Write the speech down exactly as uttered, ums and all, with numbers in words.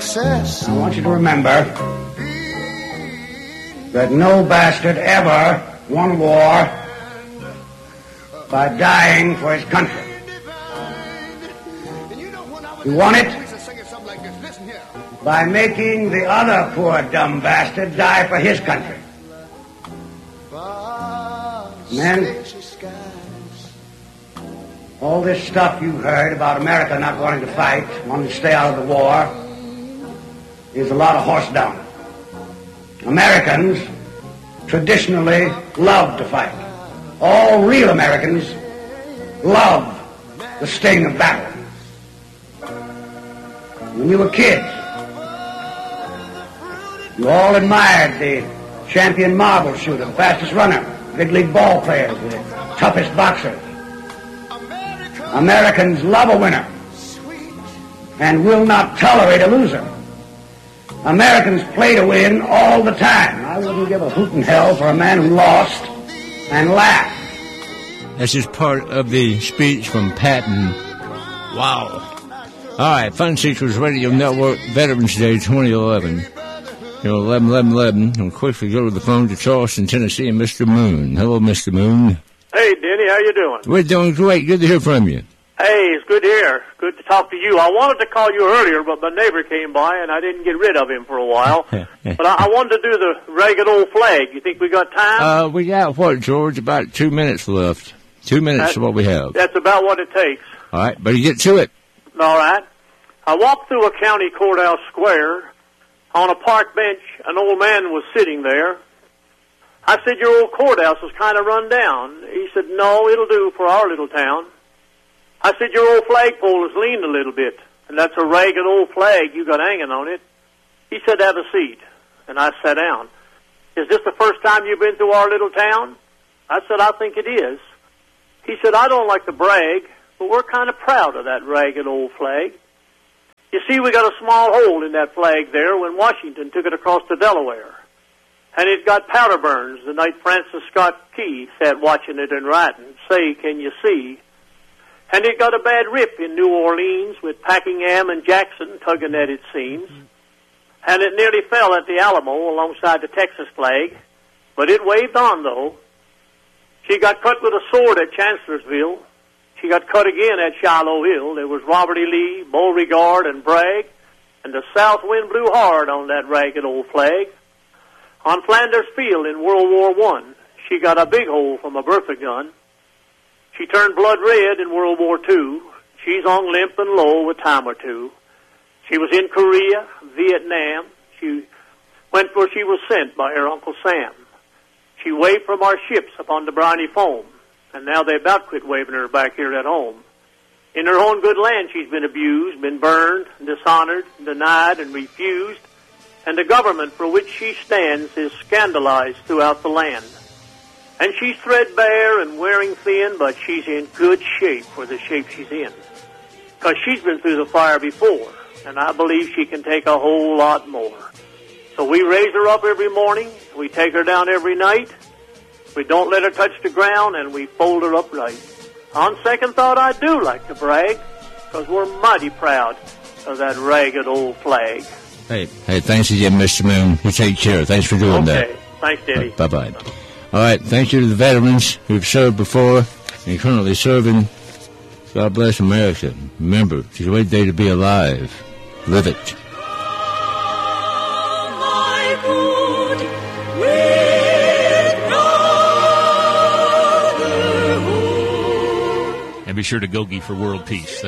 success. I want you to remember that no bastard ever won a war by dying for his country. He won it by making the other poor dumb bastard die for his country. Men, all this stuff you've heard about America not wanting to fight, wanting to stay out of the war, is a lot of horse dung. Americans traditionally love to fight. All real Americans love the sting of battle. When you were kids, you all admired the champion marble shooter, the fastest runner, big league ball players, the toughest boxers. Americans love a winner and will not tolerate a loser. Americans play to win all the time. I wouldn't give a hoot in hell for a man who lost and laughed. That's just part of the speech from Patton. Wow. All right, Fun Seekers Radio Network, Veterans Day twenty eleven. You know, eleven eleven eleven. I'll quickly go to the phone to Charleston, Tennessee, and Mister Moon. Hello, Mister Moon. Hey, Denny, how you doing? We're doing great. Good to hear from you. Hey, it's good to hear. Good to talk to you. I wanted to call you earlier, but my neighbor came by, and I didn't get rid of him for a while. But I, I wanted to do the ragged old flag. You think we got time? Uh, we got, what, George? About two minutes left. Two minutes that's, is what we have. That's about what it takes. All right, but you get to it. All right. I walked through a county courthouse square. On a park bench, an old man was sitting there. I said, your old courthouse is kind of run down. He said, no, it'll do for our little town. I said, your old flagpole has leaned a little bit, and that's a ragged old flag you got hanging on it. He said, have a seat. And I sat down. Is this the first time you've been to our little town? I said, I think it is. He said, I don't like to brag, but we're kind of proud of that ragged old flag. You see, we got a small hole in that flag there when Washington took it across to Delaware. And it got powder burns the night Francis Scott Key sat watching it and writing, say, can you see? And it got a bad rip in New Orleans with Packingham and Jackson tugging at its seams. And it nearly fell at the Alamo alongside the Texas flag. But it waved on, though. She got cut with a sword at Chancellorsville. She got cut again at Shiloh Hill. There was Robert E. Lee, Beauregard, and Bragg. And the south wind blew hard on that ragged old flag. On Flanders Field in World War One, she got a big hole from a Bertha gun. She turned blood red in World War Two. She's on limp and low a time or two. She was in Korea, Vietnam. She went where she was sent by her Uncle Sam. She waved from our ships upon the briny foam, and now they about quit waving her back here at home. In her own good land she's been abused, been burned, dishonored, denied, and refused, and the government for which she stands is scandalized throughout the land. And she's threadbare and wearing thin, but she's in good shape for the shape she's in. Because she's been through the fire before, and I believe she can take a whole lot more. So we raise her up every morning, we take her down every night, we don't let her touch the ground, and we fold her up right. On second thought, I do like to brag, because we're mighty proud of that ragged old flag. Hey, hey, thanks again, Mister Moon. You take care. Thanks for doing okay. that. Okay, thanks, Denny. Bye, bye. Bye. All right, thank you to the veterans who've served before and currently serving. God bless America. Remember, it's a great day to be alive. Live it. And be sure to go-gi for world peace.